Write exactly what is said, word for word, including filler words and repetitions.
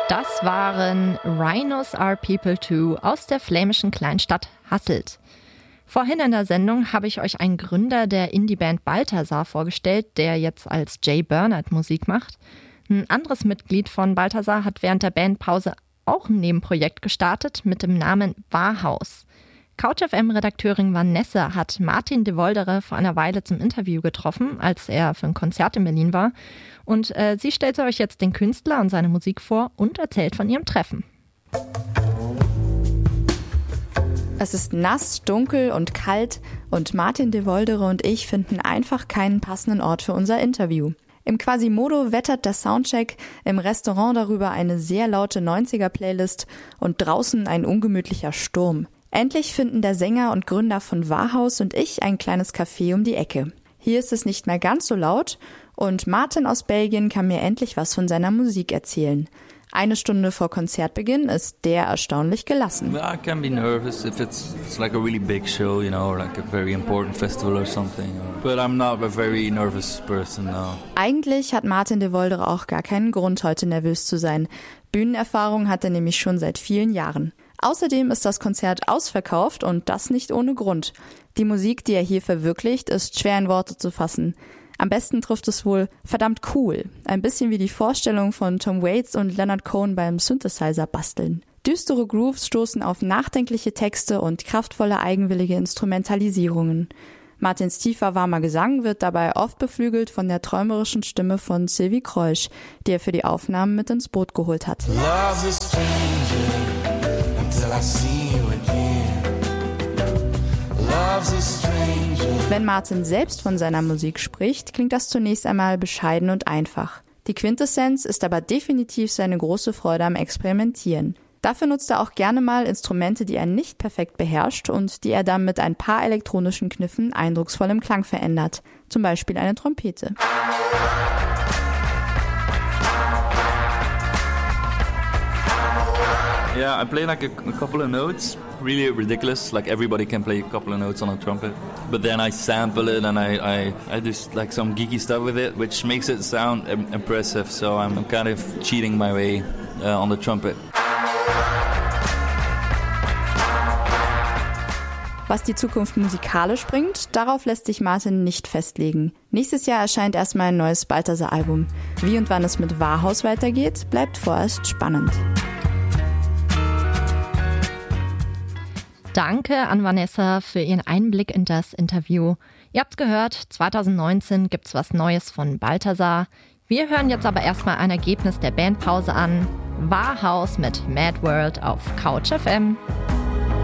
Das waren Rhinos Are People Too aus der flämischen Kleinstadt Hasselt. Vorhin in der Sendung habe ich euch einen Gründer der Indie-Band Balthasar vorgestellt, der jetzt als Jay Bernard Musik macht. Ein anderes Mitglied von Balthasar hat während der Bandpause auch ein Nebenprojekt gestartet mit dem Namen Warhaus. CouchF M-Redakteurin Vanessa hat Martin de Voldere vor einer Weile zum Interview getroffen, als er für ein Konzert in Berlin war. Und äh, sie stellte euch jetzt den Künstler und seine Musik vor und erzählt von ihrem Treffen. Es ist nass, dunkel und kalt und Martin de Voldere und ich finden einfach keinen passenden Ort für unser Interview. Im Quasimodo wettert der Soundcheck, im Restaurant darüber eine sehr laute neunziger-Playlist und draußen ein ungemütlicher Sturm. Endlich finden der Sänger und Gründer von Warhaus und ich ein kleines Café um die Ecke. Hier ist es nicht mehr ganz so laut und Martin aus Belgien kann mir endlich was von seiner Musik erzählen. Eine Stunde vor Konzertbeginn ist der erstaunlich gelassen. I can be nervous if it's, it's like a really big show, you know, or like a very important festival or something. But I'm not a very nervous person, no. Eigentlich hat Martin de Voldere auch gar keinen Grund, heute nervös zu sein. Bühnenerfahrung hat er nämlich schon seit vielen Jahren. Außerdem ist das Konzert ausverkauft und das nicht ohne Grund. Die Musik, die er hier verwirklicht, ist schwer in Worte zu fassen. Am besten trifft es wohl verdammt cool. Ein bisschen wie die Vorstellung von Tom Waits und Leonard Cohen beim Synthesizer basteln. Düstere Grooves stoßen auf nachdenkliche Texte und kraftvolle eigenwillige Instrumentalisierungen. Martins tiefer, warmer Gesang wird dabei oft beflügelt von der träumerischen Stimme von Sylvie Kreusch, die er für die Aufnahmen mit ins Boot geholt hat. Love is changing until I see you again. Love's a stranger. Wenn Martin selbst von seiner Musik spricht, klingt das zunächst einmal bescheiden und einfach. Die Quintessenz ist aber definitiv seine große Freude am Experimentieren. Dafür nutzt er auch gerne mal Instrumente, die er nicht perfekt beherrscht und die er dann mit ein paar elektronischen Kniffen eindrucksvoll im Klang verändert. Zum Beispiel eine Trompete. Yeah, I play like a, a couple of notes, really ridiculous, like everybody can play a couple of notes on a trumpet. But then I sample it and I, I, I do like some geeky stuff with it, which makes it sound im- impressive, so I'm kind of cheating my way uh, on the trumpet. Was die Zukunft musikalisch bringt, darauf lässt sich Martin nicht festlegen. Nächstes Jahr erscheint erstmal ein neues Balthasar-Album. Wie und wann es mit Warhaus weitergeht, bleibt vorerst spannend. Danke an Vanessa für ihren Einblick in das Interview. Ihr habt's gehört, zwanzig neunzehn gibt's was Neues von Balthasar. Wir hören jetzt aber erstmal ein Ergebnis der Bandpause an. Warhaus mit Mad World auf CouchF M.